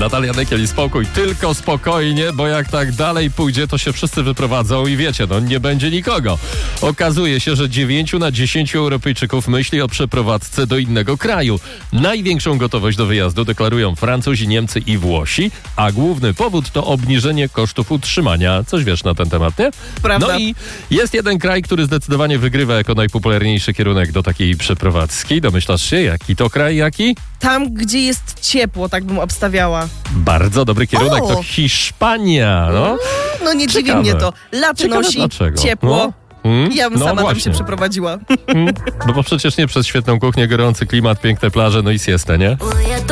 Natalia Nykiel i spokój, tylko spokojnie, bo jak tak dalej pójdzie, to się wszyscy wyprowadzą i wiecie, nie będzie nikogo. Okazuje się, że 9 na 10 Europejczyków myśli o przeprowadzce do innego kraju. Największą gotowość do wyjazdu deklarują Francuzi, Niemcy i Włosi, a główny powód to obniżenie kosztów utrzymania. Coś wiesz na ten temat, nie? Prawda. No i jest jeden kraj, który zdecydowanie wygrywa jako najpopularniejszy kierunek do takiej przeprowadzki. Domyślasz się, jaki to kraj, jaki? Tam, gdzie jest ciepło, tak bym obstawiała. Bardzo dobry kierunek, O! to Hiszpania. No, Nie dziwi Ciekawe. mnie to. Laty Ciekawe nosi, dlaczego. ciepło. Ja bym sama tam właśnie. się przeprowadziła. Bo przecież nie przez świetną kuchnię, gorący klimat, piękne plaże, no i siestę, nie?